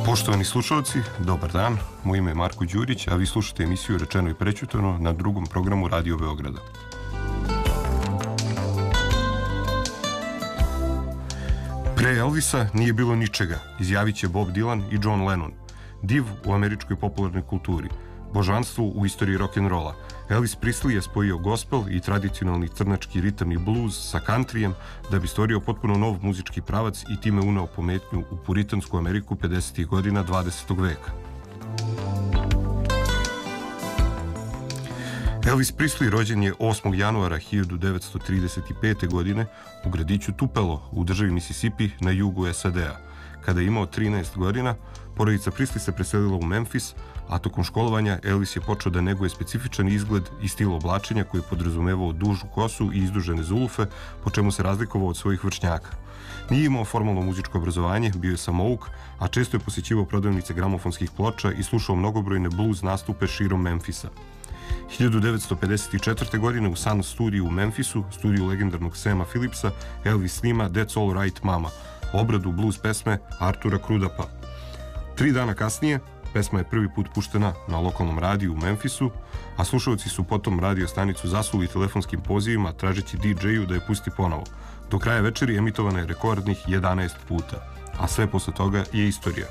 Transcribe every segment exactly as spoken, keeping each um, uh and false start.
Poštovani slušalci, dobar dan, moje ime je Marko Đurić, a vi slušate emisiju Rečeno i prećutano na drugom programu Radio Beograda. Pre Elvisa nije bilo ničega, izjavit će Bob Dylan i John Lennon. Div u američkoj popularnoj kulturi, božanstvo u istoriji rock'n'rolla. Elvis Presley je spojio gospel i tradicionalni crnački ritam i blues sa countryjem da bi stvorio potpuno nov muzički pravac i time uneo pometnju u puritansku Ameriku pedesetih godina dvadesetog veka. Elvis Presley rođen je osmog januara hiljadu devetsto trideset pete. godine u gradiću Tupelo u državi Mississippi na jugu S A D-a. Kada je imao trinaest godina, porodica Presley se preselila u Memphis, a tokom školovanja Elvis je počeo da neguje specifičan izgled i stil oblačenja koji je podrazumevao dužu kosu i izdužene zulufe, po čemu se razlikovao od svojih vršnjaka. Nije imao formalno muzičko obrazovanje, bio je samouk, a često je posjećivao prodavnice gramofonskih ploča i slušao mnogobrojne blues nastupe širom Memphisa. hiljadu devetsto pedeset četvrte. godine u Sun studiju u Memphisu, studiju legendarnog Sama Phillipsa, Elvis snima That's All Right Mama, obradu blues pesme Artura Krudapa. Tri dana kasnije, pesma je prvi put puštena na lokalnom radiju u Memphisu, a slušalci su potom radio stanicu zasuli telefonskim pozivima tražeći D J-u da je pusti ponovo. Do kraja večeri emitovana je rekordnih jedanaest puta, a sve posle toga je istorija.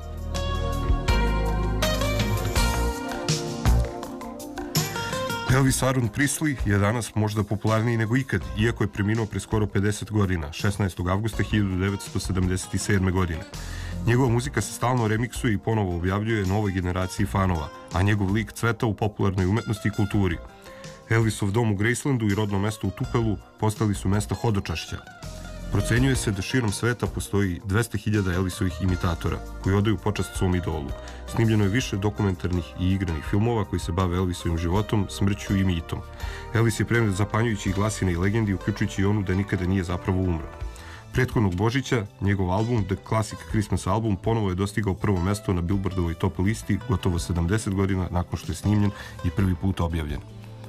Elvis Aaron Presley je danas možda popularniji nego ikad, iako je preminuo pre skoro pedeset godina, šesnaestog avgusta hiljadu devetsto sedamdeset sedme. godine. Njegova muzika se stalno remiksuje i ponovo objavljuje novoj generaciji fanova, a njegov lik cveta u popularnoj umetnosti i kulturi. Elvisov dom u Gracelandu i rodno mesto u Tupelu postali su mesta hodočašća. Procenjuje se da širom sveta postoji dvesta hiljada Elvisovih imitatora koji odaju počast svom idolu. Snimljeno je više dokumentarnih i igranih filmova koji se bave Elvisovim životom, smrću i mitom. Elvis je predmet zapanjujućih glasina i legendi, uključujući i onu da nikada nije zapravo umro. Prethodnog Božića, njegov album The Classic Christmas Album ponovo je dostigao prvo mesto na Billboardovoj top listi gotovo sedamdeset godina nakon što je snimljen i prvi put objavljen.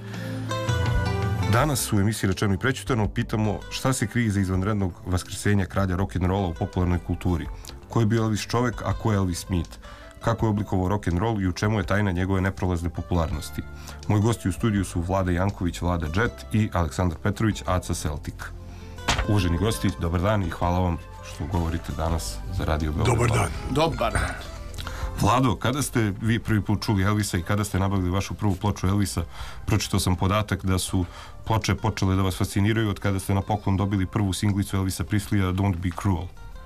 Danas u emisiji Rečeno i prećutano pitamo šta se krije za izvanrednog vaskrsenja kralja rock'n'rolla u popularnoj kulturi. Ko je bio Elvis čovek, a ko je Elvis Smith? Kako je oblikovao rock'n'roll i u čemu je tajna njegove neprolazne popularnosti? Moji gosti u studiju su Vlada Janković, Vlada Jet i Aleksandar Petrović, Aca Celtic. Uvaženi gosti, dobar dan i hvala vam što govorite danas za Radio Beograd. Dobar dan. Dobar dan. Vlado, kada ste vi prvi put čuli Elvisa i kada ste nabavili vašu prvu ploču Elvisa? Pročitao sam podatak da su ploče počele da vas fasciniraju od kada ste na poklon dobili prvu singlicu Elvisa Presleya Don't Be Cruel.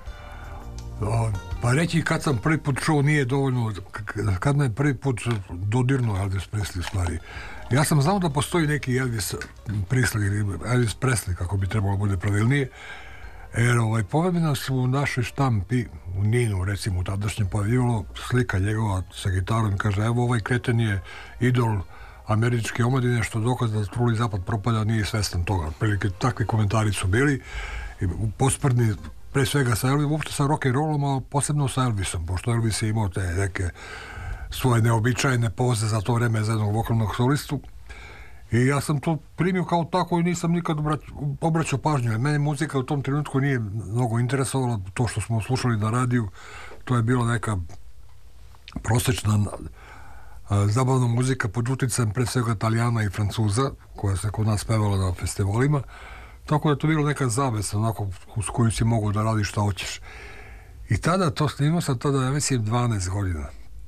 O, pa reći kad sam prvi put čuo nije dovoljno, kad me prvi put dodirnuo Elvis Presley stvari. Ja sam znao da postoji neki Elvis Presley ili Elvis Presley, kako bi trebalo bude pravilnije, jer ovaj, povedena su u našoj štampi u Ninu, recimo u tadašnjem pojavljivalo slika njegova sa gitarom, kaže evo ovaj kreten je idol američke omladine, što dokaz da truli zapad propada, nije svestan toga. Prilike takvi komentari su bili i posprdni pre svega sa Elvisom, uopšte sa rock'n'rollom, a posebno sa Elvisom, pošto Elvis je imao te neke svoje neobičajne poze za to vreme za jednog vokalnog solistu. I ja sam to primio kao tako i nisam nikad obraćao pažnju, jer mene muzika u tom trenutku nije mnogo interesovala, to što smo slušali na radiju, to je bila neka prosečna a, zabavna muzika pod uticajem pre svega Italijana i Francuza, koja se kod nas pevala na festivalima, tako da je to bilo neka zavesa, onako, s kojom si mogu da radiš šta hoćeš. I tada, to snimao sam tada, ja mislim, dvanaest godina.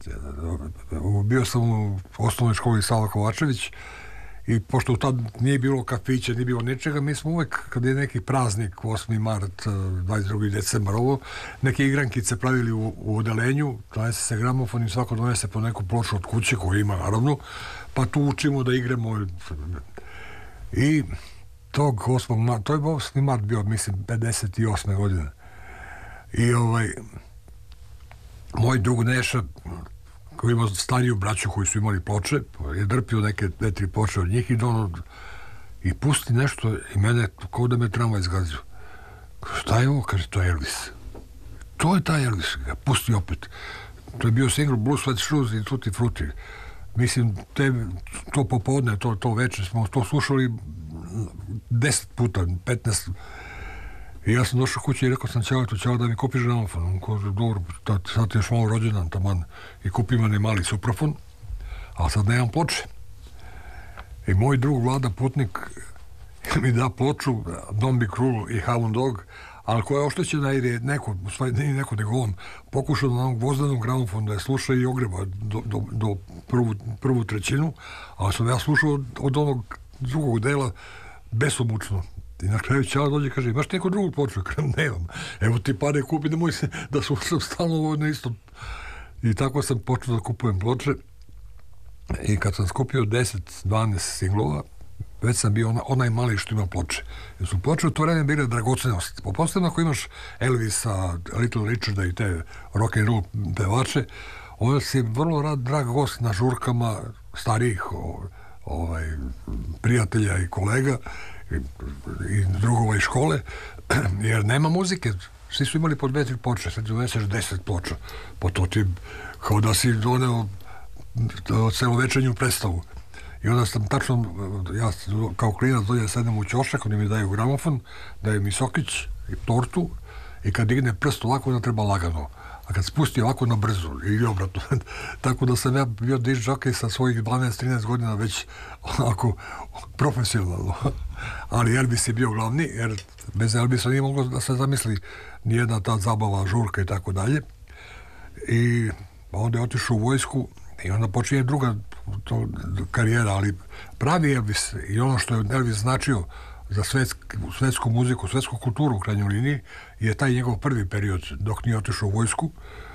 Bio sam u osnovnoj školi Sava Kovačević, i pošto tad nije bilo kafića, nije bilo ničega, mi smo uvek, kad je neki praznik, osmi mart, dvadeset drugi decembar, ovo, neke igrankice pravili u, u odelenju, donese se gramofon i svako donese po neku ploču od kuće koju ima, naravno, pa tu učimo da igramo. I tog osmog marta, to je osmi mart bio, mislim, pedeset osme godine. I ovaj, moj drug Neša, koji ima stariju braću koji su imali ploče, je drpio neke dve, tri ploče od njih i dono i pusti nešto i mene kao da me tramvaj zgazio. Šta je ovo? Kaže, to je Elvis. To je taj Elvis. Ga pusti opet. To je bio single Blue Sweat Shoes i Tutti Frutti. Mislim, te, to popodne, to, to večer smo to slušali deset puta, petnaest. I ja sam došao kući i rekao sam Ćaletu, Ćale da mi kupiš gramofon. On kaže, dobro, sad ti još malo rođendan, taman, i kupi mene mali suprafon, a sad nemam ploče. I moj drug Vlada Putnik mi da ploču Don't Be Cruel i Hound Dog, ali koja je oštećena jer je neko, u stvari nije neko nego on, pokušao na onom gvozdanom gramofonu da je sluša i ogreba do, do, do prvu, prvu trećinu, ali sam ja slušao od, od onog drugog dela besomučno. I na kraju Ćala dođe i kaže, imaš neko drugu ploču? Kažem, nemam. Evo ti pare kupi, nemoj se da slušam stalno ovo na isto. I tako sam počeo da kupujem ploče. I kad sam skupio deset dvanaest singlova, već sam bio ona, onaj mali što ima ploče. Jer su ploče u to vreme bile dragocenost. Posebno ako imaš Elvisa, Little Richarda i te rock and roll pevače, onda si vrlo rad drag gost na žurkama starijih o, ovaj, prijatelja i kolega i, i drugova iz škole, jer nema muzike. Svi su imali po dve, tri ploče, sad doneseš deset ploča. Pa to ti kao da si doneo celovečernju predstavu. I onda sam tačno, ja kao klinac dođe sedem u ćošak, oni mi daju gramofon, daju mi sokić i tortu i kad digne prst ovako, onda treba lagano. A kad spusti ovako na brzo i obratno. Tako da sam ja bio disk žokej sa svojih dvanaest trinaest godina već onako profesionalno. Ali Elvis je bio glavni, jer bez Elvisa nije moglo da se zamisli nijedna ta zabava, žurka i tako dalje. I onda je otišao u vojsku i onda počinje druga to, karijera, ali pravi Elvis i ono što je Elvis značio za svetsk, svetsku muziku, svetsku kulturu u krajnjoj liniji je taj njegov prvi period dok nije otišao u vojsku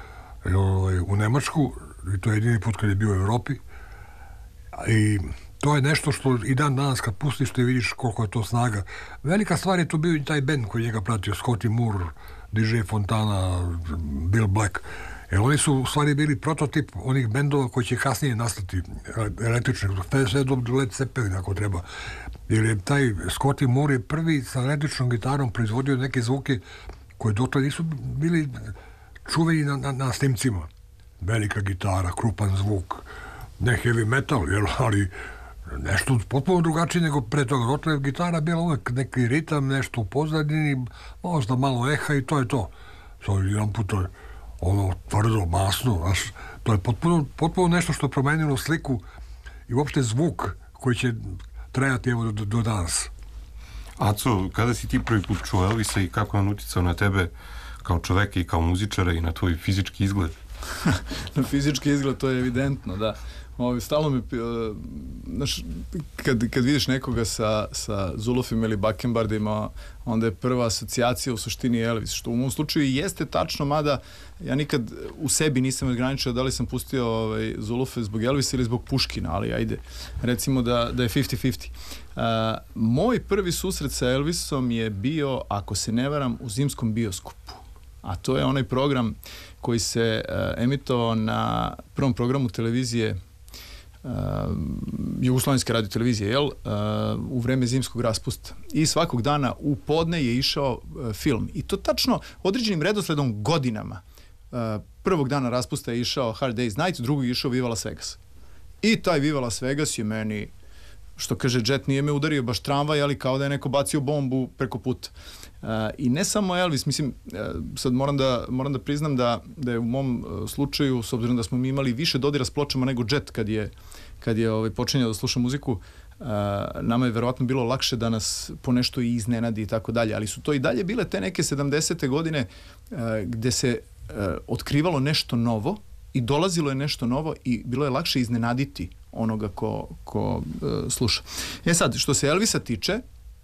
u Nemačku i to je jedini put kad je bio u Evropi i to je nešto što i dan danas kad pustiš ti vidiš koliko je to snaga. Velika stvar je to bio i taj band koji njega pratio, Scotty Moore, D J Fontana, Bill Black. Jer oni su u stvari bili prototip onih bendova koji će kasnije nastati električnih, sve do Led Zeppelin ako treba. Jer je taj Scotty Moore je prvi sa električnom gitarom proizvodio neke zvuke koje dotle nisu bili čuveni na, na, na snimcima. Velika gitara, krupan zvuk, ne heavy metal, jer, ali nešto potpuno drugačije nego pre toga. Dotle je gitara bila uvek neki ritam, nešto u pozadini, možda malo eha i to je to. Sad jedan put to je ono tvrdo, masno, znaš, to je potpuno, potpuno nešto što je promenilo sliku i uopšte zvuk koji će trajati evo do, do danas. Aco, kada si ti prvi put čuo Elvisa i kako je on uticao na tebe kao čoveka i kao muzičara i na tvoj fizički izgled? Na fizički izgled to je evidentno, da. Ovo, stalno mi, znaš, kad, kad vidiš nekoga sa, sa zulufima ili bakembardima, onda je prva asocijacija u suštini Elvis, što u mom slučaju jeste tačno, mada ja nikad u sebi nisam ograničio da li sam pustio ovaj, zulufe zbog Elvisa ili zbog Puškina, ali ajde, recimo da, da je fifty fifty. Uh, moj prvi susret sa Elvisom je bio, ako se ne varam, u Zimskom bioskopu. A to je onaj program koji se uh, emitovao na prvom programu televizije Uh, Jugoslovenske radio televizije, jel? Uh, u vreme zimskog raspusta. I svakog dana u podne je išao uh, film. I to tačno određenim redosledom godinama. Uh, prvog dana raspusta je išao Hard Day's Night, drugog je išao Viva Las Vegas. I taj Viva Las Vegas je meni, što kaže Jet, nije me udario baš tramvaj, ali kao da je neko bacio bombu preko puta. Uh, I ne samo Elvis, mislim, uh, sad moram da, moram da priznam da, da je u mom uh, slučaju, s obzirom da smo mi imali više dodira s pločama nego Jet kad je, kad je ovaj, počinjao da sluša muziku, uh, nama je verovatno bilo lakše da nas po nešto i iznenadi i tako dalje, ali su to i dalje bile te neke sedamdesete godine uh, gde se uh, otkrivalo nešto novo i dolazilo je nešto novo i bilo je lakše iznenaditi onoga ko, ko uh, sluša. E sad, što se Elvisa tiče,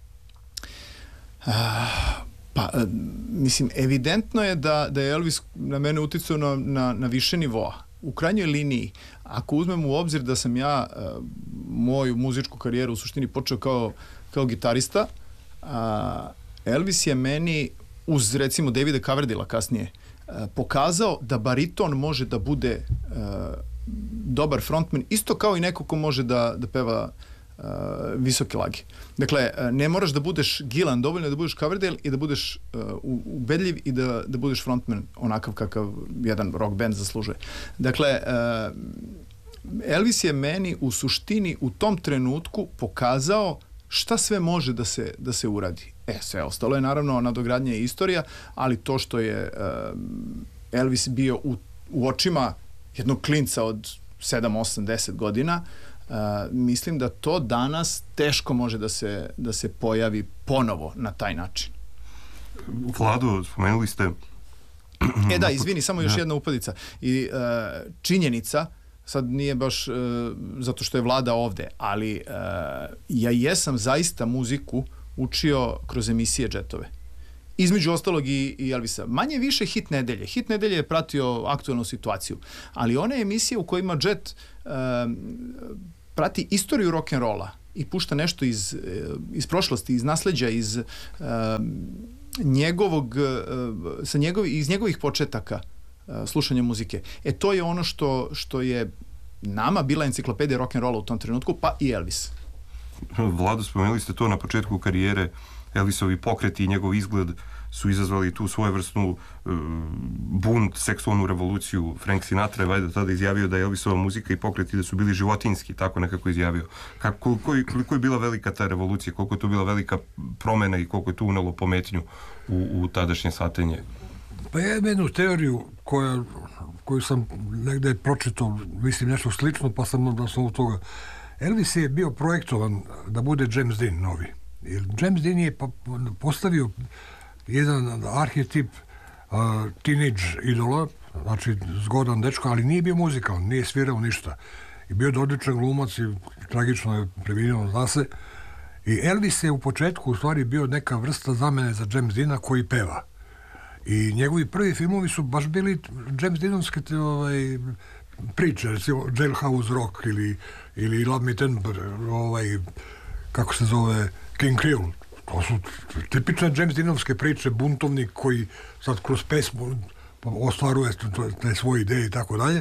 Uh, pa, uh, mislim, evidentno je da, da je Elvis na mene uticao na, na, na više nivoa. U krajnjoj liniji, ako uzmemo u obzir da sam ja uh, moju muzičku karijeru u suštini počeo kao, kao gitarista, uh, Elvis je meni, uz recimo Davida Coverdale kasnije, uh, pokazao da bariton može da bude uh, dobar frontman, isto kao i neko ko može da, da peva Uh, visoke lage. Dakle, uh, ne moraš da budeš Gillan, dovoljno je da budeš Coverdale i da budeš uh, ubedljiv i da, da budeš frontman onakav kakav jedan rock band zaslužuje. Dakle, uh, Elvis je meni u suštini u tom trenutku pokazao šta sve može da se, da se uradi. E, sve ostalo je naravno nadogradnja i istorija, ali to što je uh, Elvis bio u, u očima jednog klinca od sedam, osam, deset godina, uh, mislim da to danas teško može da se, da se pojavi ponovo na taj način. Vlado, spomenuli ste... E da, izvini, samo još jedna upadica. I uh, činjenica, sad nije baš uh, zato što je Vlada ovde, ali uh, ja jesam zaista muziku učio kroz emisije džetove. Između ostalog i, i Elvisa. Manje više hit nedelje. Hit nedelje je pratio aktualnu situaciju. Ali one emisije u kojima džet uh, prati istoriju rock'n'rolla i pušta nešto iz, iz prošlosti, iz nasleđa, iz uh, njegovog, uh, sa njegovi, iz njegovih početaka uh, slušanja muzike. E to je ono što, što je nama bila enciklopedija rock'n'rolla u tom trenutku, pa i Elvis. Vlado, spomenuli ste to na početku karijere. Elvisovi pokreti i njegov izgled su izazvali tu svojevrsnu uh, bunt, seksualnu revoluciju. Frank Sinatra je valjda tada izjavio da je Elvisova muzika i pokreti da su bili životinjski, tako nekako izjavio. Kako, koliko, koliko je bila velika ta revolucija, koliko je to bila velika promena i koliko je to unelo pometnju u, u tadašnje satenje? Pa ja imam jednu teoriju koja, koju sam negde pročitao, mislim nešto slično, pa sam da sam od toga. Elvis je bio projektovan da bude James Dean novi. Jer James Dean je postavio jedan arhetip uh, teenage idola, znači zgodan dečko, ali nije bio muzikalan, nije svirao ništa. I bio je odličan glumac i tragično je preminuo, zna se. I Elvis je u početku u stvari bio neka vrsta zamene za James Deana koji peva. I njegovi prvi filmovi su baš bili James Deanovske te, ovaj, priče, recimo Jailhouse Rock ili, ili Love Me Tender, ovaj, kako se zove, King Creole. To su tipične James Deanovske priče, buntovnik koji sad kroz pesmu ostvaruje te svoje ideje i tako dalje.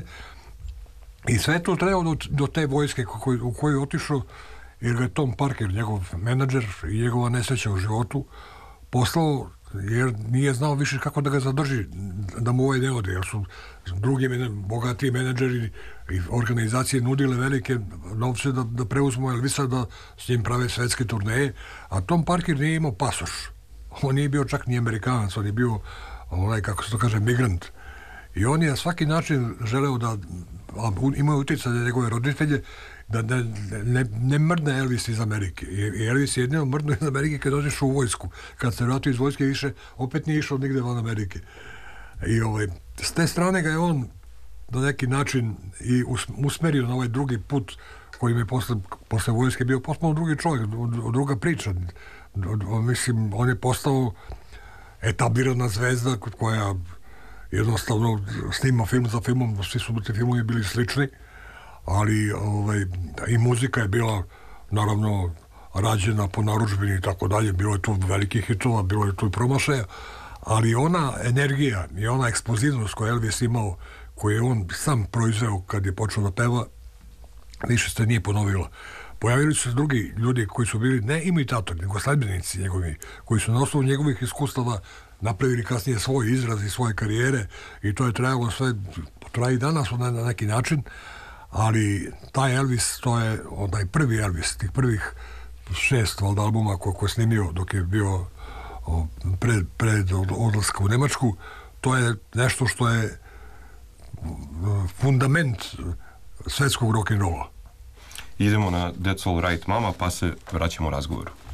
I sve to trebao do, do te vojske koj, u koju je otišao, jer ga je Tom Parker, njegov menadžer i njegova nesreća u životu, poslao jer nije znao više kako da ga zadrži, da mu ovaj ne ode, jer su drugi bogatiji menadžeri i organizacije nudile velike novce da, da preuzmu Elvisa, da s njim prave svetske turneje, a Tom Parker nije imao pasoš. On nije bio čak ni Amerikanac, on je bio onaj, kako se to kaže, migrant. I on je na svaki način želeo da imaju utjecaj na njegove roditelje, da ne, ne, ne mrdne Elvis iz Amerike. I Elvis je jedino mrdno iz Amerike kad dođeš u vojsku. Kad se vratio iz vojske više, opet nije išao nigde van Amerike. I ovaj, s te strane ga je on na neki način i usmerio na ovaj drugi put koji je posle, posle vojske bio potpuno drugi čovjek, druga priča. Mislim, on je postao etablirana zvezda koja jednostavno snima film za filmom, svi su ti filmovi bili slični, ali ovaj, i muzika je bila naravno rađena po narudžbini i tako dalje, bilo je tu velikih hitova, bilo je tu i promašaja, ali ona energija i ona eksplozivnost koju Elvis imao, koju je on sam proizveo kad je počeo da peva, više se nije ponovila. Pojavili su se drugi ljudi koji su bili ne imitatori, nego sledbenici njegovi, koji su na osnovu njegovih iskustava napravili kasnije svoj izraz i svoje karijere i to je trajalo sve, traje i danas na neki način, ali taj Elvis, to je onaj prvi Elvis, tih prvih šest valjda albuma koje je snimio dok je bio o, pred, pred odlaska u Nemačku, to je nešto što je fundament svetskog rock'n'rolla. Idemo na That's All Right Mama, pa se vraćamo razgovoru.